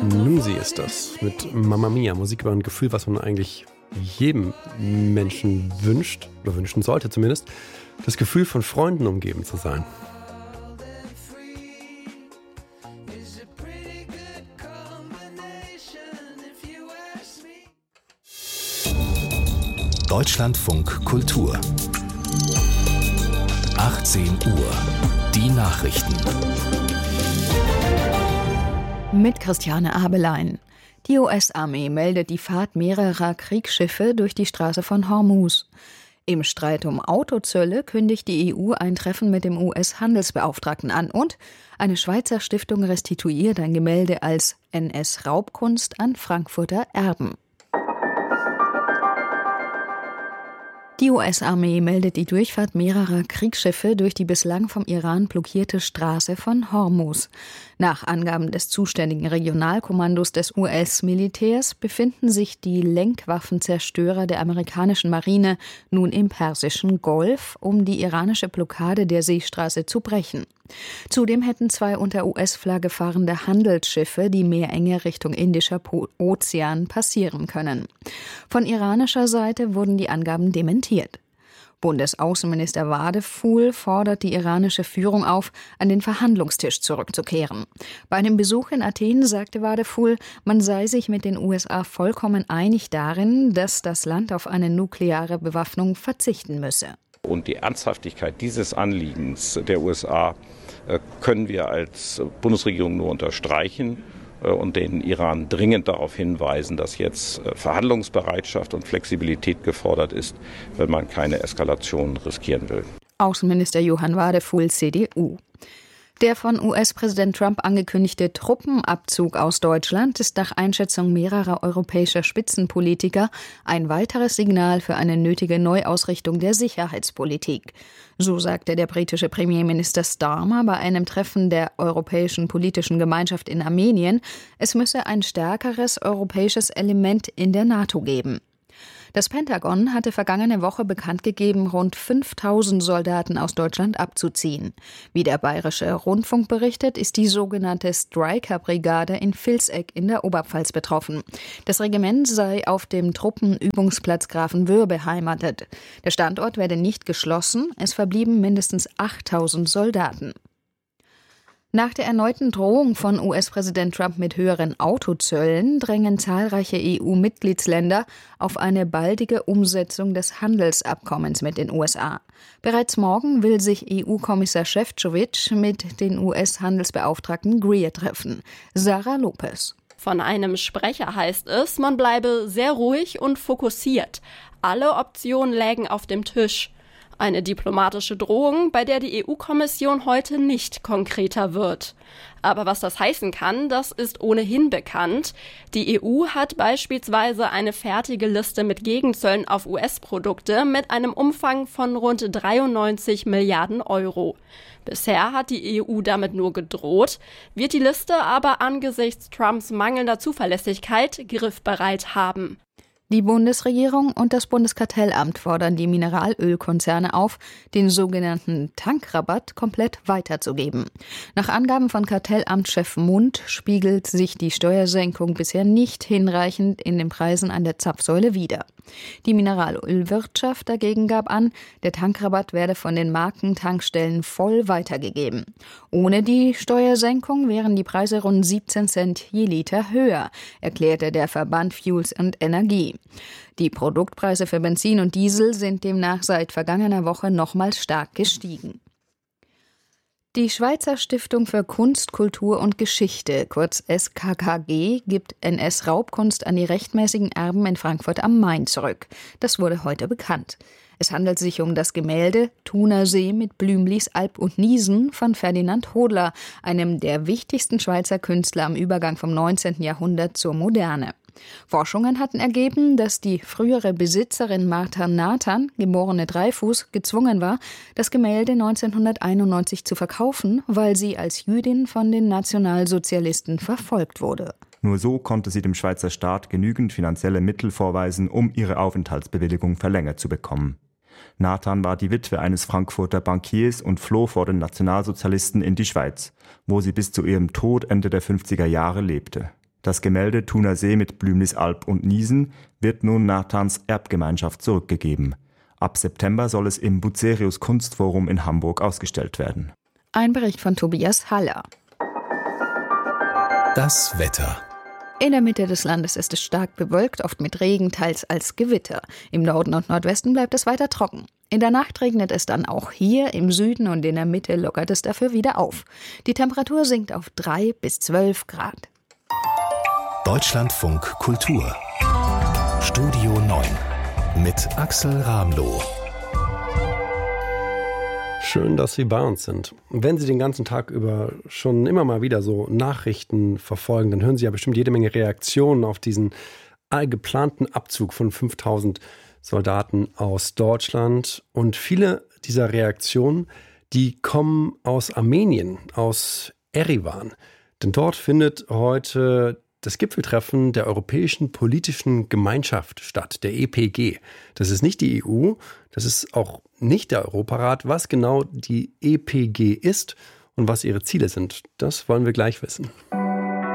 Numsi ist das mit Mamma Mia. Musik über ein Gefühl, was man eigentlich jedem Menschen wünscht, oder wünschen sollte zumindest. Das Gefühl, von Freunden umgeben zu sein. Deutschlandfunk Kultur 18 Uhr. Die Nachrichten. Mit Christiane Abelein. Die US-Armee meldet die Fahrt mehrerer Kriegsschiffe durch die Straße von Hormuz. Im Streit um Autozölle kündigt die EU ein Treffen mit dem US-Handelsbeauftragten an und eine Schweizer Stiftung restituiert ein Gemälde als NS-Raubkunst an Frankfurter Erben. Die US-Armee meldet die Durchfahrt mehrerer Kriegsschiffe durch die bislang vom Iran blockierte Straße von Hormuz. Nach Angaben des zuständigen Regionalkommandos des US-Militärs befinden sich die Lenkwaffenzerstörer der amerikanischen Marine nun im Persischen Golf, um die iranische Blockade der Seestraße zu brechen. Zudem hätten 2 unter US-Flagge fahrende Handelsschiffe die Meerenge Richtung Indischer Ozean passieren können. Von iranischer Seite wurden die Angaben dementiert. Bundesaußenminister Wadephul fordert die iranische Führung auf, an den Verhandlungstisch zurückzukehren. Bei einem Besuch in Athen sagte Wadephul, man sei sich mit den USA vollkommen einig darin, dass das Land auf eine nukleare Bewaffnung verzichten müsse. Und die Ernsthaftigkeit dieses Anliegens der USA können wir als Bundesregierung nur unterstreichen und den Iran dringend darauf hinweisen, dass jetzt Verhandlungsbereitschaft und Flexibilität gefordert ist, wenn man keine Eskalation riskieren will. Außenminister Johann Wadephul, CDU. Der von US-Präsident Trump angekündigte Truppenabzug aus Deutschland ist nach Einschätzung mehrerer europäischer Spitzenpolitiker ein weiteres Signal für eine nötige Neuausrichtung der Sicherheitspolitik. So sagte der britische Premierminister Starmer bei einem Treffen der Europäischen Politischen Gemeinschaft in Armenien, es müsse ein stärkeres europäisches Element in der NATO geben. Das Pentagon hatte vergangene Woche bekannt gegeben, rund 5.000 Soldaten aus Deutschland abzuziehen. Wie der Bayerische Rundfunk berichtet, ist die sogenannte Stryker-Brigade in Vilseck in der Oberpfalz betroffen. Das Regiment sei auf dem Truppenübungsplatz Grafenwöhr beheimatet. Der Standort werde nicht geschlossen, es verblieben mindestens 8.000 Soldaten. Nach der erneuten Drohung von US-Präsident Trump mit höheren Autozöllen drängen zahlreiche EU-Mitgliedsländer auf eine baldige Umsetzung des Handelsabkommens mit den USA. Bereits morgen will sich EU-Kommissar Šefčovič mit den US-Handelsbeauftragten Greer treffen. Sarah Lopez. Von einem Sprecher heißt es, man bleibe sehr ruhig und fokussiert. Alle Optionen lägen auf dem Tisch. Eine diplomatische Drohung, bei der die EU-Kommission heute nicht konkreter wird. Aber was das heißen kann, das ist ohnehin bekannt. Die EU hat beispielsweise eine fertige Liste mit Gegenzöllen auf US-Produkte mit einem Umfang von rund 93 Milliarden Euro. Bisher hat die EU damit nur gedroht, wird die Liste aber angesichts Trumps mangelnder Zuverlässigkeit griffbereit haben. Die Bundesregierung und das Bundeskartellamt fordern die Mineralölkonzerne auf, den sogenannten Tankrabatt komplett weiterzugeben. Nach Angaben von Kartellamtschef Mund spiegelt sich die Steuersenkung bisher nicht hinreichend in den Preisen an der Zapfsäule wider. Die Mineralölwirtschaft dagegen gab an, der Tankrabatt werde von den Markentankstellen voll weitergegeben. Ohne die Steuersenkung wären die Preise rund 17 Cent je Liter höher, erklärte der Verband Fuels und Energie. Die Produktpreise für Benzin und Diesel sind demnach seit vergangener Woche nochmals stark gestiegen. Die Schweizer Stiftung für Kunst, Kultur und Geschichte, kurz SKKG, gibt NS-Raubkunst an die rechtmäßigen Erben in Frankfurt am Main zurück. Das wurde heute bekannt. Es handelt sich um das Gemälde Thunersee mit Blümlis Alp und Niesen von Ferdinand Hodler, einem der wichtigsten Schweizer Künstler am Übergang vom 19. Jahrhundert zur Moderne. Forschungen hatten ergeben, dass die frühere Besitzerin Martha Nathan, geborene Dreifuß, gezwungen war, das Gemälde 1991 zu verkaufen, weil sie als Jüdin von den Nationalsozialisten verfolgt wurde. Nur so konnte sie dem Schweizer Staat genügend finanzielle Mittel vorweisen, um ihre Aufenthaltsbewilligung verlängert zu bekommen. Nathan war die Witwe eines Frankfurter Bankiers und floh vor den Nationalsozialisten in die Schweiz, wo sie bis zu ihrem Tod Ende der 50er Jahre lebte. Das Gemälde Thuner See mit Blümlisalp und Niesen wird nun Nathans Erbgemeinschaft zurückgegeben. Ab September soll es im Bucerius Kunstforum in Hamburg ausgestellt werden. Ein Bericht von Tobias Haller. Das Wetter. In der Mitte des Landes ist es stark bewölkt, oft mit Regen, teils als Gewitter. Im Norden und Nordwesten bleibt es weiter trocken. In der Nacht regnet es dann auch hier, im Süden und in der Mitte lockert es dafür wieder auf. Die Temperatur sinkt auf 3 bis 12 Grad. Deutschlandfunk Kultur. Studio 9 mit Axel Ramloh. Schön, dass Sie bei uns sind. Wenn Sie den ganzen Tag über schon immer mal wieder so Nachrichten verfolgen, dann hören Sie ja bestimmt jede Menge Reaktionen auf diesen geplanten Abzug von 5000 Soldaten aus Deutschland. Und viele dieser Reaktionen, die kommen aus Armenien, aus Erivan. Denn dort findet heute das Gipfeltreffen der Europäischen Politischen Gemeinschaft statt, der EPG. Das ist nicht die EU, das ist auch nicht der Europarat. Was genau die EPG ist und was ihre Ziele sind, das wollen wir gleich wissen.